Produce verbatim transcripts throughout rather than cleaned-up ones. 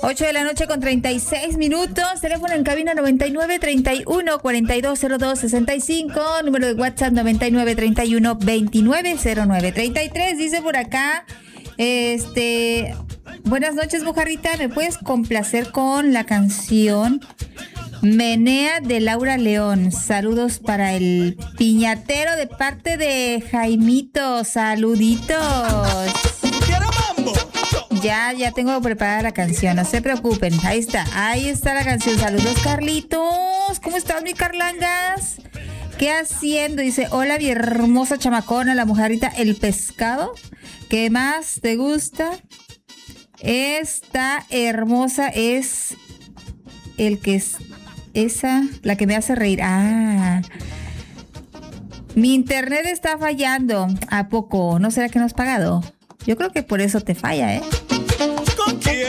ocho de la noche con treinta y seis minutos. Teléfono en cabina noventa y nueve, treinta y uno, cuarenta y dos, cero dos, sesenta y cinco. Número de WhatsApp noventa y nueve, treinta y uno, veintinueve, cero nueve, treinta y tres. Dice por acá, este... buenas noches, Mojarrita. ¿Me puedes complacer con la canción Menea de Laura León? Saludos para el piñatero de parte de Jaimito. Saluditos. Ya, ya tengo preparada la canción, no se preocupen. Ahí está, ahí está la canción. Saludos, Carlitos. ¿Cómo estás, mi Carlangas? ¿Qué haciendo? Dice, hola, mi hermosa chamacona, la Mojarrita, el pescado. ¿Qué más te gusta? Esta hermosa es el que es esa, la que me hace reír. Ah, mi internet está fallando. ¿A poco? ¿No será que no has pagado? Yo creo que por eso te falla, ¿eh? ¿Con quién?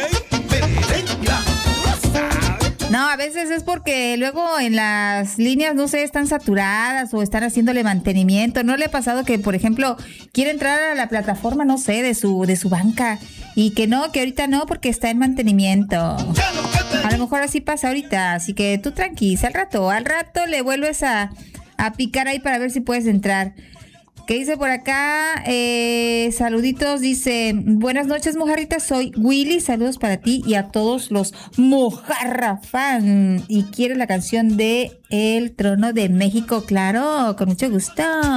No, a veces es porque luego en las líneas, no sé, están saturadas o están haciéndole mantenimiento. ¿No le ha pasado que, por ejemplo, quiere entrar a la plataforma, no sé, de su, de su banca y que no, que ahorita no porque está en mantenimiento? A lo mejor así pasa ahorita, así que tú tranquila, al rato, al rato le vuelves a, a picar ahí para ver si puedes entrar. ¿Qué dice por acá? Eh, saluditos, dice, buenas noches, Mojarrita, soy Willy, saludos para ti y a todos los Mojarra fan. ¿Y quieres la canción de El Trono de México? Claro, con mucho gusto.